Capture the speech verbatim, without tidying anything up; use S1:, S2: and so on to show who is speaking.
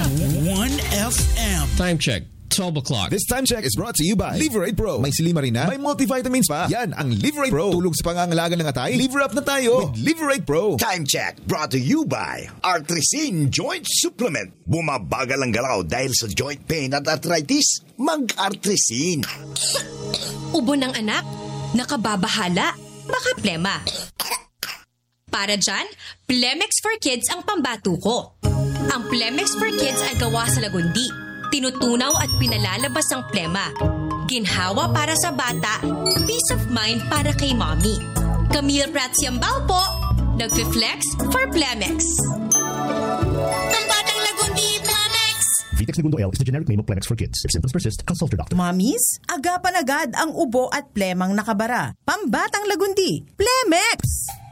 S1: one F M.
S2: Time check. twelve o'clock.
S3: This time check is brought to you by Liverade Pro. May silimarin na, may multivitamins pa. Yan ang Liverade Pro. Tulong sa pangangalaga ng atay. Liver up na tayo with Liverade Pro.
S4: Time check brought to you by Artrisin Joint Supplement. Bumabagal ang galaw dahil sa joint pain at arthritis. Mag-Artrisin.
S5: Ubo ng anak? Nakababahala? Baka plema. Para dyan, Plemex for Kids ang pambatuko. Ang Plemex for Kids ay gawa sa lagundi. Tinutunaw at pinalalabas ang plema. Ginhawa para sa bata, peace of mind para kay mommy. Camille Pratsiambao po, nag-flex for Plemex.
S6: Ang batang lagundi, Plemex!
S7: Vitex Segundo L is the generic name of Plemex for kids. If symptoms persist, consult your doctor.
S8: Mamis, agapan agad ang ubo at plemang nakabara. Pambatang lagundi, Plemex!